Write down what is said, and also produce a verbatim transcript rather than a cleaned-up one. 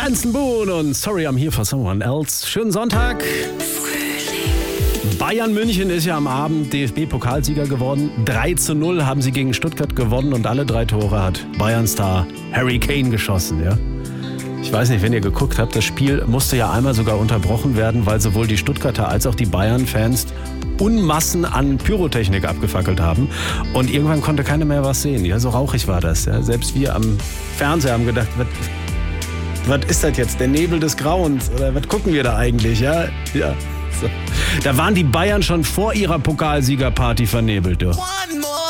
Benson Boone und Sorry I'm Here for Someone Else. Schönen Sonntag. Bayern München ist ja am Abend D F B-Pokalsieger geworden. drei zu null haben sie gegen Stuttgart gewonnen und alle drei Tore hat Bayern-Star Harry Kane geschossen. Ja? Ich weiß nicht, wenn ihr geguckt habt, das Spiel musste ja einmal sogar unterbrochen werden, weil sowohl die Stuttgarter als auch die Bayern-Fans Unmassen an Pyrotechnik abgefackelt haben. Und irgendwann konnte keiner mehr was sehen. Ja, so rauchig war das. Ja? Selbst wir am Fernseher haben gedacht, was, was ist das jetzt? Der Nebel des Grauens? Oder was gucken wir da eigentlich? Ja, ja. So. Da waren die Bayern schon vor ihrer Pokalsiegerparty vernebelt. Du.